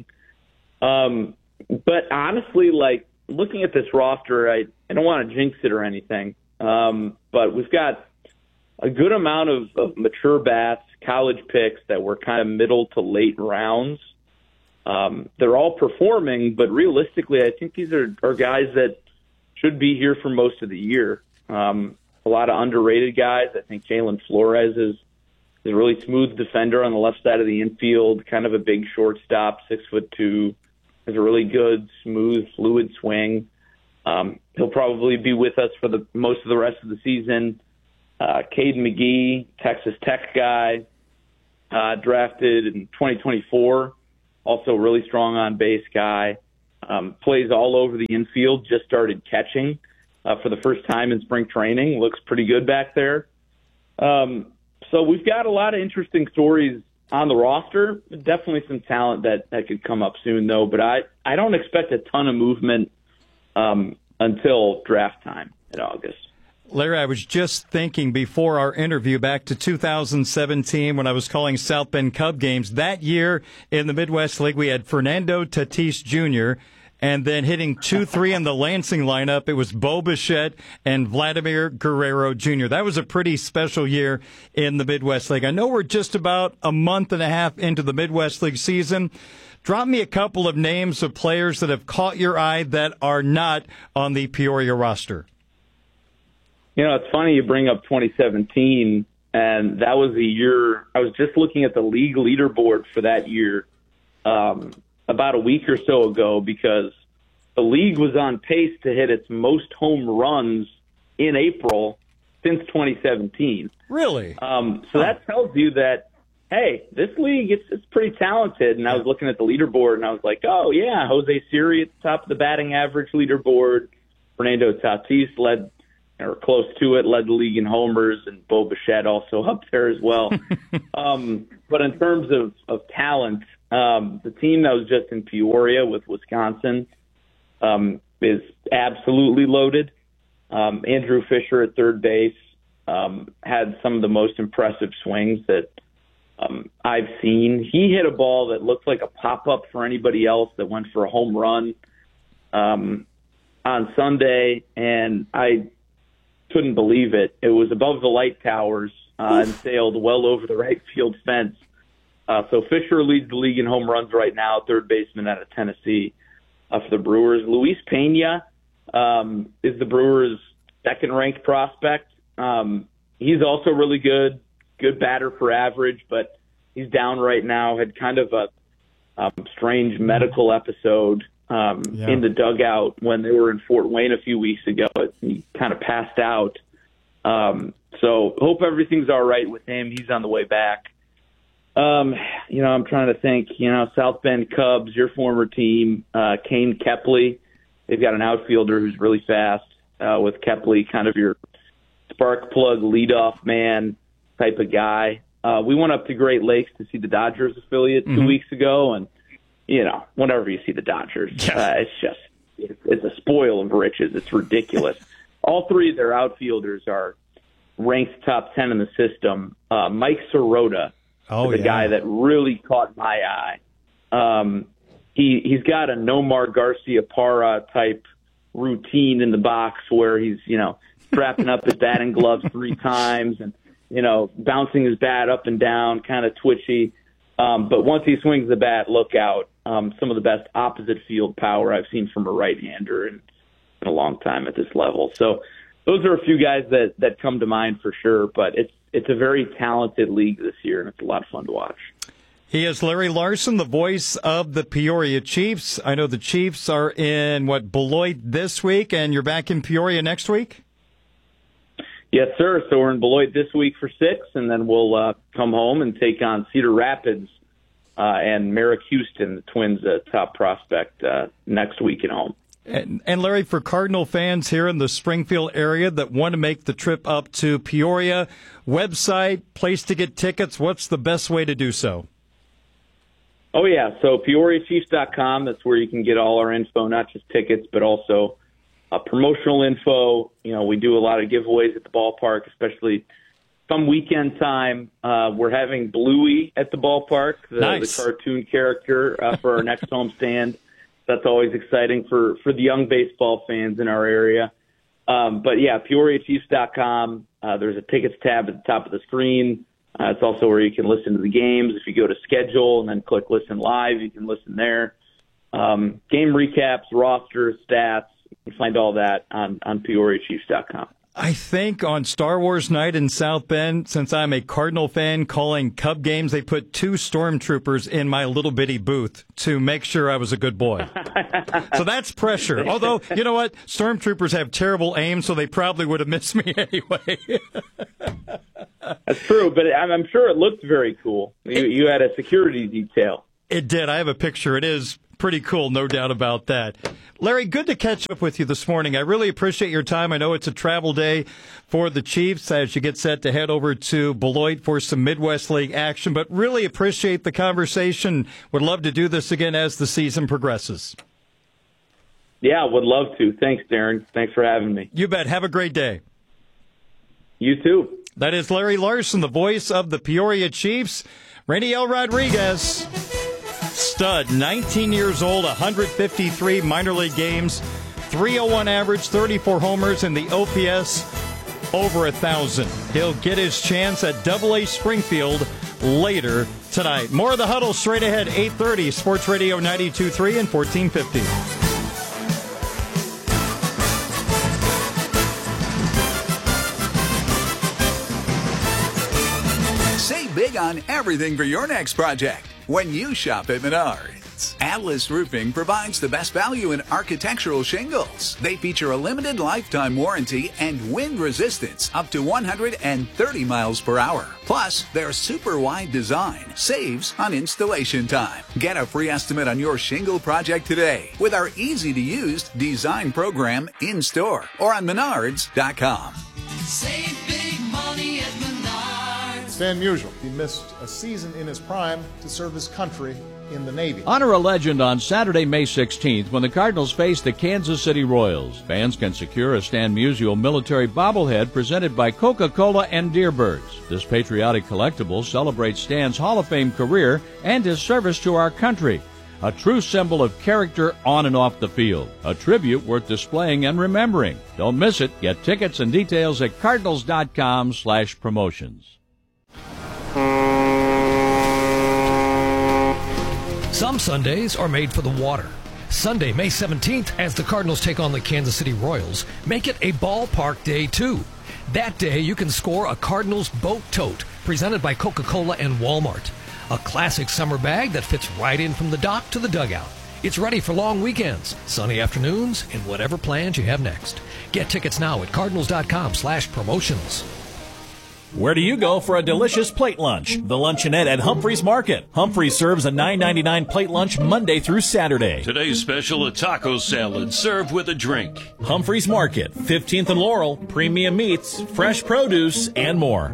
But honestly, looking at this roster, I don't want to jinx it or anything, but we've got a good amount of mature bats, college picks that were kind of middle to late rounds. They're all performing, but realistically, I think these are guys that should be here for most of the year. A lot of underrated guys. I think Jalen Flores is a really smooth defender on the left side of the infield, kind of a big shortstop, 6'2", has a really good, smooth, fluid swing. He'll probably be with us for the most of the rest of the season. Caden McGee, Texas Tech guy, drafted in 2024, also a really strong on-base guy. Plays all over the infield, just started catching for the first time in spring training. Looks pretty good back there. So we've got a lot of interesting stories on the roster. Definitely some talent that could come up soon, though. But I don't expect a ton of movement until draft time in August. Larry, I was just thinking before our interview back to 2017 when I was calling South Bend Cub games. That year in the Midwest League, we had Fernando Tatis Jr., and then hitting 2-3 in the Lansing lineup, it was Bo Bichette and Vladimir Guerrero Jr. That was a pretty special year in the Midwest League. I know we're just about a month and a half into the Midwest League season. Drop me a couple of names of players that have caught your eye that are not on the Peoria roster. You know, it's funny you bring up 2017, and that was the year I was just looking at the league leaderboard for that year about a week or so ago, because the league was on pace to hit its most home runs in April since 2017. Really? So that tells you that, hey, this league, it's pretty talented. And I was looking at the leaderboard, and I was like, oh, yeah, Jose Siri at the top of the batting average leaderboard. Fernando Tatis led, or close to it, led the league in homers, and Bo Bichette also up there as well. But in terms of talent, the team that was just in Peoria with Wisconsin is absolutely loaded. Andrew Fisher at third base had some of the most impressive swings that I've seen. He hit a ball that looked like a pop-up for anybody else that went for a home run on Sunday, and I couldn't believe it. It was above the light towers and sailed well over the right field fence. So Fisher leads the league in home runs right now, third baseman out of Tennessee for the Brewers. Luis Pena is the Brewers' second-ranked prospect. He's also really good batter for average, but he's down right now, had kind of a strange medical episode in the dugout when they were in Fort Wayne a few weeks ago. He kind of passed out. So hope everything's all right with him. He's on the way back. I'm trying to think, South Bend Cubs, your former team, Kane Kepley. They've got an outfielder who's really fast with Kepley, kind of your spark plug leadoff man type of guy. We went up to Great Lakes to see the Dodgers affiliate 2 weeks ago, and, whenever you see the Dodgers, it's a spoil of riches. It's ridiculous. All three of their outfielders are ranked top 10 in the system. Mike Sirota, the guy that really caught my eye. He's got a Nomar Garciaparra type routine in the box where he's, strapping up his batting gloves 3 times and, bouncing his bat up and down, kind of twitchy. But once he swings the bat, look out. Some of the best opposite field power I've seen from a right-hander in a long time at this level. So those are a few guys that come to mind for sure, but it's a very talented league this year, and it's a lot of fun to watch. He is Larry Larson, the voice of the Peoria Chiefs. I know the Chiefs are in, Beloit this week, and you're back in Peoria next week? Yes, sir. So we're in Beloit this week for 6, and then we'll come home and take on Cedar Rapids and Merrick Houston, the Twins' top prospect, next week at home. And Larry, for Cardinal fans here in the Springfield area that want to make the trip up to Peoria, website, place to get tickets, what's the best way to do so? Oh, yeah. So PeoriaChiefs.com, that's where you can get all our info, not just tickets, but also promotional info. We do a lot of giveaways at the ballpark, especially come weekend time. We're having Bluey at the ballpark, the cartoon character for our next homestand. That's always exciting for the young baseball fans in our area. But, yeah, PeoriaChiefs.com. There's a tickets tab at the top of the screen. It's also where you can listen to the games. If you go to schedule and then click listen live, you can listen there. Game recaps, roster, stats. You can find all that on PeoriaChiefs.com. I think on Star Wars night in South Bend, since I'm a Cardinal fan calling Cub games, they put 2 stormtroopers in my little bitty booth to make sure I was a good boy. So that's pressure. Although, you know what? Stormtroopers have terrible aim, so they probably would have missed me anyway. That's true, but I'm sure it looked very cool. You had a security detail. It did. I have a picture. It is pretty cool, no doubt about that. Larry, good to catch up with you this morning. I really appreciate your time. I know it's a travel day for the Chiefs as you get set to head over to Beloit for some Midwest League action, but really appreciate the conversation. Would love to do this again as the season progresses. Yeah, would love to. Thanks, Darren. Thanks for having me. You bet. Have a great day. You too. That is Larry Larson, the voice of the Peoria Chiefs. Raniel Rodriguez, stud, 19 years old, 153 minor league games, 301 average, 34 homers, and the OPS over 1,000. He'll get his chance at Double-A Springfield later tonight. More of the Huddle straight ahead, 8:30, Sports Radio 92.3 and 1450. Save big on everything for your next project when you shop at Menards. Atlas Roofing provides the best value in architectural shingles. They feature a limited lifetime warranty and wind resistance up to 130 miles per hour. Plus, their super wide design saves on installation time. Get a free estimate on your shingle project today with our easy-to-use design program in-store or on Menards.com. Save big money at Menards. Stan Musial, he missed a season in his prime to serve his country in the Navy. Honor a legend on Saturday, May 16th when the Cardinals face the Kansas City Royals. Fans can secure a Stan Musial military bobblehead presented by Coca-Cola and Deerbirds. This patriotic collectible celebrates Stan's Hall of Fame career and his service to our country. A true symbol of character on and off the field. A tribute worth displaying and remembering. Don't miss it. Get tickets and details at cardinals.com/promotions. Some Sundays are made for the water. Sunday, May 17th, as the Cardinals take on the Kansas City Royals, make it a ballpark day, too. That day, you can score a Cardinals boat tote presented by Coca-Cola and Walmart. A classic summer bag that fits right in from the dock to the dugout. It's ready for long weekends, sunny afternoons, and whatever plans you have next. Get tickets now at cardinals.com/promotions. Where do you go for a delicious plate lunch? The Luncheonette at Humphreys Market. Humphreys serves a $9.99 plate lunch Monday through Saturday. Today's special, a taco salad served with a drink. Humphreys Market, 15th and Laurel, premium meats, fresh produce, and more.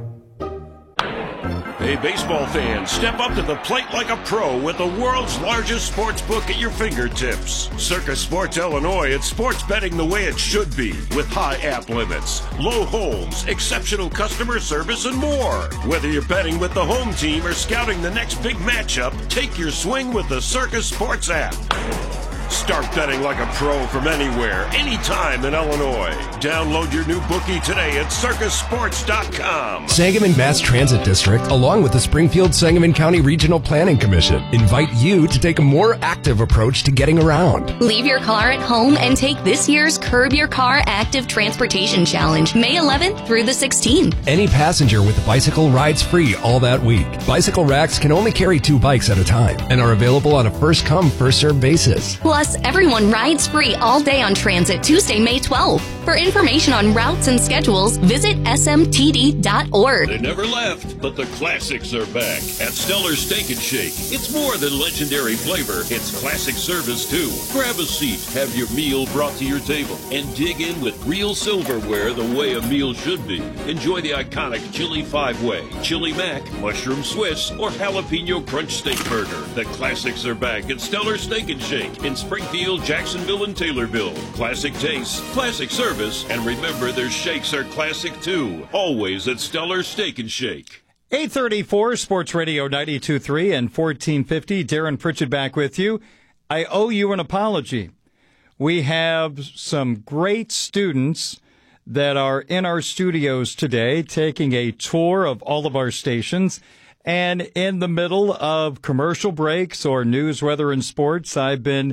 Hey, baseball fans, step up to the plate like a pro with the world's largest sports book at your fingertips. Circus Sports Illinois, it's sports betting the way it should be, with high app limits, low holds, exceptional customer service, and more. Whether you're betting with the home team or scouting the next big matchup, take your swing with the Circus Sports app. Start betting like a pro from anywhere, anytime in Illinois. Download your new bookie today at circusports.com. Sangamon Mass Transit District, along with the Springfield Sangamon County Regional Planning Commission, invite you to take a more active approach to getting around. Leave your car at home and take this year's Curb Your Car Active Transportation Challenge, May 11th through the 16th. Any passenger with a bicycle rides free all that week. Bicycle racks can only carry 2 bikes at a time and are available on a first-come, first-served basis. Plus, everyone rides free all day on transit Tuesday, May 12th. For information on routes and schedules, visit smtd.org. They never left, but the classics are back at Stellar Steak and Shake. It's more than legendary flavor, it's classic service too. Grab a seat, have your meal brought to your table, and dig in with real silverware the way a meal should be. Enjoy the iconic Chili 5-Way, Chili Mac, Mushroom Swiss, or Jalapeno Crunch Steak Burger. The classics are back at Stellar Steak and Shake in Springfield, Jacksonville, and Taylorville. Classic taste, classic service, and remember their shakes are classic too. Always at Stellar Steak and Shake. 834 Sports Radio 92.3 and 1450. Darren Pritchett back with you. I owe you an apology. We have some great students that are in our studios today taking a tour of all of our stations. And in the middle of commercial breaks or news, weather, and sports, I've been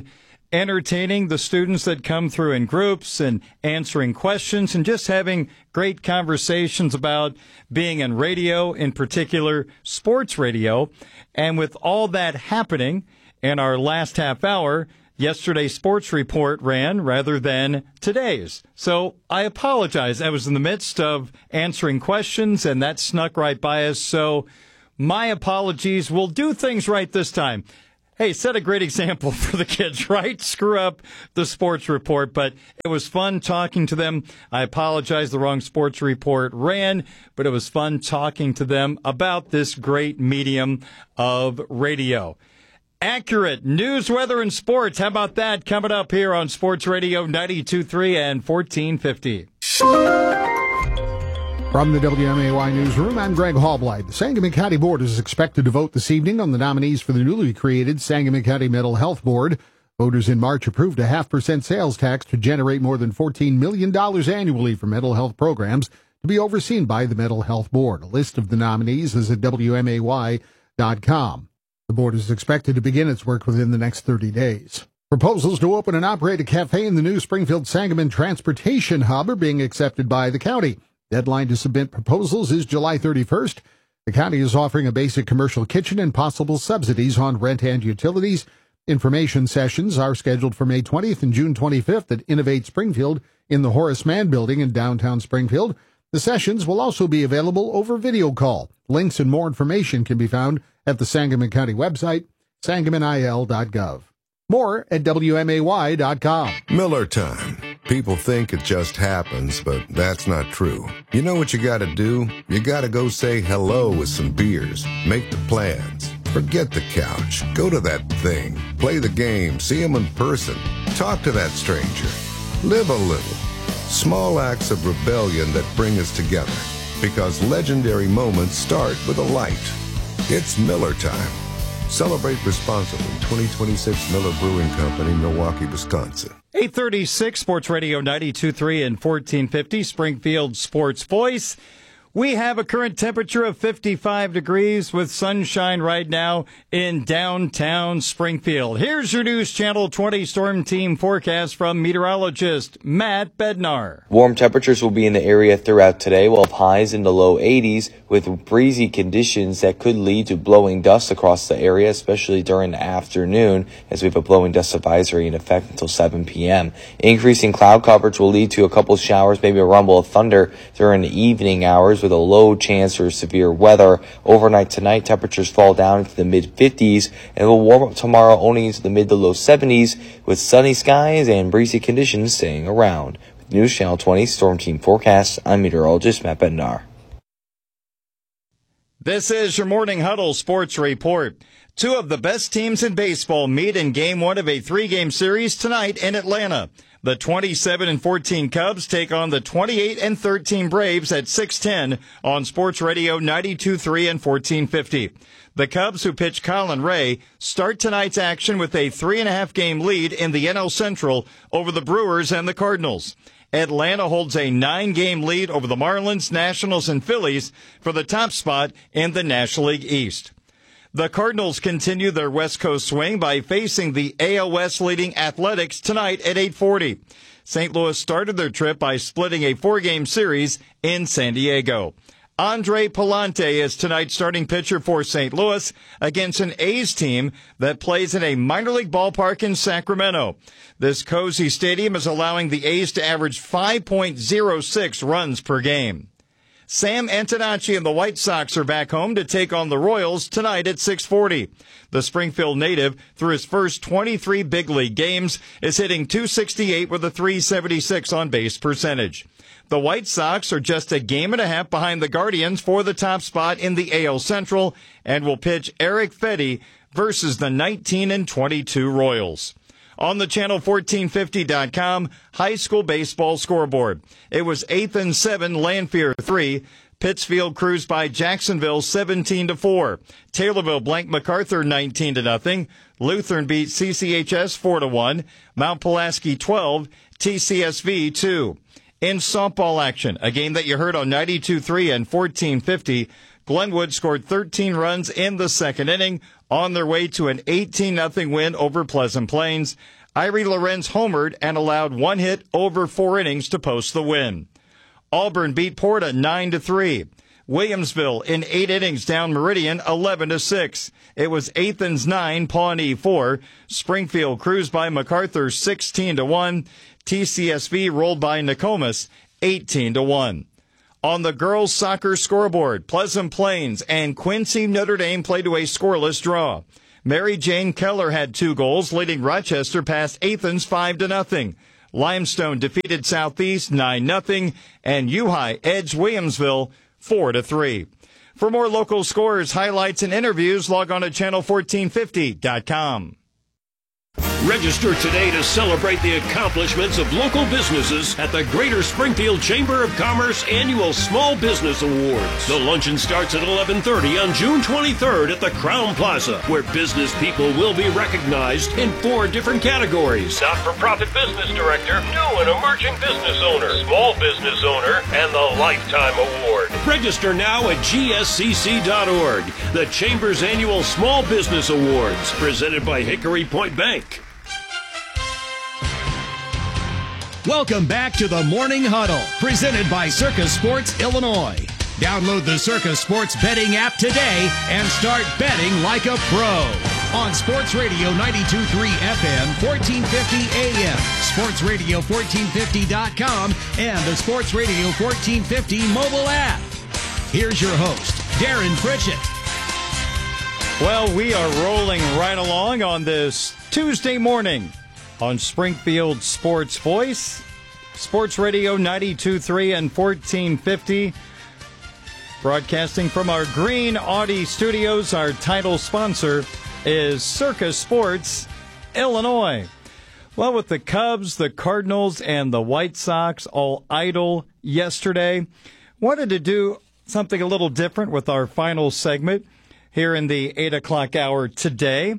entertaining the students that come through in groups and answering questions and just having great conversations about being in radio, in particular sports radio. And with all that happening in our last half hour, yesterday's sports report ran rather than today's. So I apologize. I was in the midst of answering questions, and that snuck right by us. So my apologies. We'll do things right this time. Hey, set a great example for the kids, right? Screw up the sports report, but it was fun talking to them. I apologize, the wrong sports report ran, but it was fun talking to them about this great medium of radio. Accurate news, weather, and sports. How about that? Coming up here on Sports Radio 92.3 and 1450. From the WMAY Newsroom, I'm Greg Hallblide. The Sangamon County Board is expected to vote this evening on the nominees for the newly created Sangamon County Mental Health Board. Voters in March approved a 0.5% sales tax to generate more than $14 million annually for mental health programs to be overseen by the Mental Health Board. A list of the nominees is at WMAY.com. The board is expected to begin its work within the next 30 days. Proposals to open and operate a cafe in the new Springfield-Sangamon Transportation Hub are being accepted by the county. Deadline to submit proposals is July 31st. The county is offering a basic commercial kitchen and possible subsidies on rent and utilities. Information sessions are scheduled for May 20th and June 25th at Innovate Springfield in the Horace Mann Building in downtown Springfield. The sessions will also be available over video call. Links and more information can be found at the Sangamon County website, sangamonil.gov. More at WMAY.com. Miller time. People think it just happens, but that's not true. You know what you gotta do? You gotta go say hello with some beers. Make the plans. Forget the couch. Go to that thing. Play the game. See them in person. Talk to that stranger. Live a little. Small acts of rebellion that bring us together. Because legendary moments start with a light. It's Miller time. Celebrate responsibly. 2026 Miller Brewing Company, Milwaukee, Wisconsin. 836 Sports Radio 92.3 and 1450 Springfield Sports Voice. We have a current temperature of 55 degrees with sunshine right now in downtown Springfield. Here's your News Channel 20 Storm Team forecast from meteorologist Matt Bednar. Warm temperatures will be in the area throughout today, while highs in the low 80s with breezy conditions that could lead to blowing dust across the area, especially during the afternoon, as we have a blowing dust advisory in effect until 7 p.m. Increasing cloud coverage will lead to a couple showers, maybe a rumble of thunder during the evening hours, with a low chance for severe weather. Overnight tonight, temperatures fall down into the mid-50s and will warm up tomorrow only into the mid to low 70s, with sunny skies and breezy conditions staying around. With News Channel 20 Storm Team forecast, I'm meteorologist Matt Bednar. This is your Morning Huddle Sports Report. Two of the best teams in baseball meet in Game 1 of a 3-game series tonight in Atlanta. The 27-14 Cubs take on the 28-13 Braves at 6:10 on Sports Radio 92.3 and 1450. The Cubs, who pitch Colin Ray, start tonight's action with a 3.5-game lead in the NL Central over the Brewers and the Cardinals. Atlanta holds a 9-game lead over the Marlins, Nationals, and Phillies for the top spot in the National League East. The Cardinals continue their West Coast swing by facing the AL West leading Athletics tonight at 8:40. St. Louis started their trip by splitting a 4-game series in San Diego. Andre Palante is tonight's starting pitcher for St. Louis against an A's team that plays in a minor league ballpark in Sacramento. This cozy stadium is allowing the A's to average 5.06 runs per game. Sam Antonacci and the White Sox are back home to take on the Royals tonight at 6:40. The Springfield native, through his first 23 big league games, is hitting .268 with a .376 on base percentage. The White Sox are just a game and a half behind the Guardians for the top spot in the AL Central and will pitch Eric Fedde versus the 19-22 Royals. On the Channel 1450.com high school baseball scoreboard, it was 8th and 7, Lanphier 3. Pittsfield cruised by Jacksonville 17-4. Taylorville blanked MacArthur 19-0. Lutheran beat CCHS 4-1. Mount Pulaski 12. TCSV 2. In softball action, a game that you heard on 92.3 and 1450, Glenwood scored 13 runs in the second inning on their way to an 18-0 win over Pleasant Plains. Irie Lorenz homered and allowed one hit over 4 innings to post the win. Auburn beat Porta 9-3. Williamsville in 8 innings down Meridian 11-6. It was Athens 9, Pawnee 4. Springfield cruised by MacArthur 16-1. TCSV rolled by Nokomis 18-1. On the girls' soccer scoreboard, Pleasant Plains and Quincy Notre Dame played to a scoreless draw. Mary Jane Keller had 2 goals, leading Rochester past Athens 5-0. Limestone defeated Southeast 9-0, and U-High edged Williamsville 4-3. For more local scores, highlights, and interviews, log on to channel1450.com. Register today to celebrate the accomplishments of local businesses at the Greater Springfield Chamber of Commerce Annual Small Business Awards. The luncheon starts at 11:30 on June 23rd at the Crown Plaza, where business people will be recognized in 4 different categories: not-for-profit business director, new and emerging business owner, small business owner, and the Lifetime Award. Register now at gscc.org. The Chamber's Annual Small Business Awards, presented by Hickory Point Bank. Welcome back to the Morning Huddle, presented by Circus Sports Illinois. Download the Circus Sports betting app today and start betting like a pro. On Sports Radio 92.3 FM, 1450 AM, sportsradio1450.com, and the Sports Radio 1450 mobile app. Here's your host, Darren Pritchett. Well, we are rolling right along on this Tuesday morning on Springfield Sports Voice, Sports Radio 92.3 and 1450. Broadcasting from our Green Audi studios, our title sponsor is Circus Sports Illinois. Well, with the Cubs, the Cardinals, and the White Sox all idle yesterday, wanted to do something a little different with our final segment here in the 8 o'clock hour today.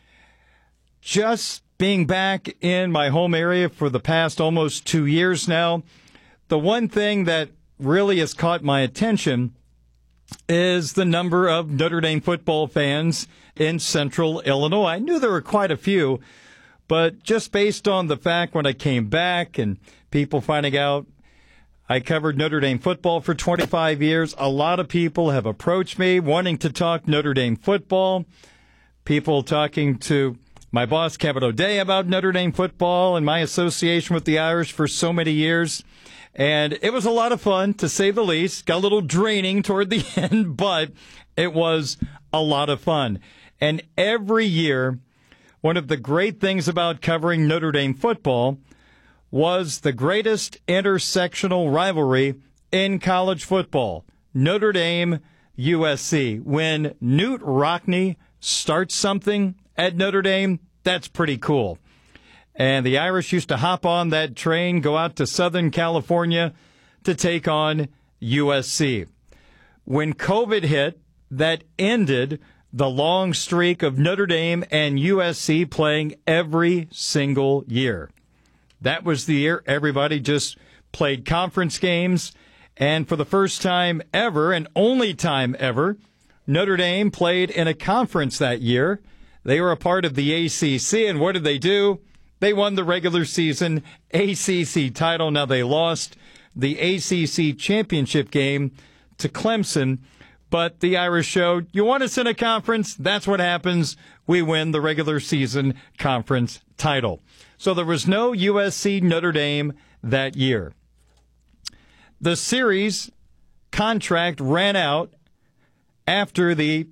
Just being back in my home area for the past almost 2 years now, the one thing that really has caught my attention is the number of Notre Dame football fans in central Illinois. I knew there were quite a few, but just based on the fact when I came back and people finding out I covered Notre Dame football for 25 years, a lot of people have approached me wanting to talk Notre Dame football, people talking to my boss, Kevin O'Day, about Notre Dame football and my association with the Irish for so many years. And it was a lot of fun, to say the least. Got a little draining toward the end, but it was a lot of fun. And every year, one of the great things about covering Notre Dame football was the greatest intersectional rivalry in college football, Notre Dame USC. When Newt Rockne starts something at Notre Dame, that's pretty cool. And the Irish used to hop on that train, go out to Southern California to take on USC. When COVID hit, that ended the long streak of Notre Dame and USC playing every single year. That was the year everybody just played conference games. And for the first time ever, and only time ever, Notre Dame played in a conference that year. They were a part of the ACC, and what did they do? They won the regular season ACC title. Now, they lost the ACC championship game to Clemson, but the Irish showed, you want us in a conference? That's what happens. We win the regular season conference title. So there was no USC Notre Dame that year. The series contract ran out after the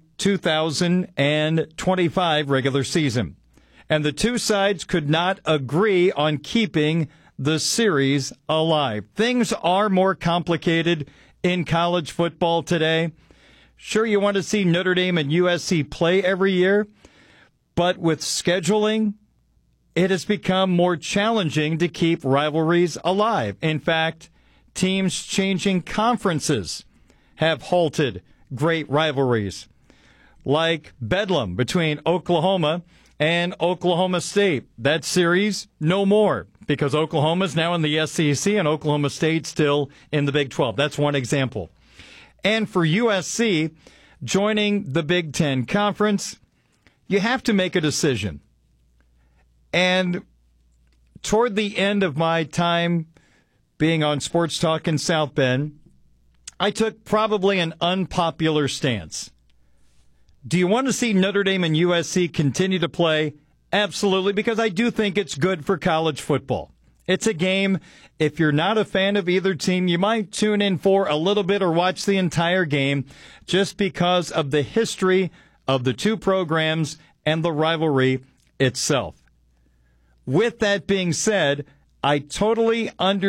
2025 regular season. And the two sides could not agree on keeping the series alive. Things are more complicated in college football today. Sure, you want to see Notre Dame and USC play every year, but with scheduling, it has become more challenging to keep rivalries alive. In fact, teams changing conferences have halted great rivalries, like Bedlam between Oklahoma and Oklahoma State. That series, no more, because Oklahoma's now in the SEC and Oklahoma State still in the Big 12. That's one example. And for USC, joining the Big Ten Conference, you have to make a decision. And toward the end of my time being on Sports Talk in South Bend, I took probably an unpopular stance. Do you want to see Notre Dame and USC continue to play? Absolutely, because I do think it's good for college football. It's a game, if you're not a fan of either team, you might tune in for a little bit or watch the entire game just because of the history of the two programs and the rivalry itself. With that being said, I totally understand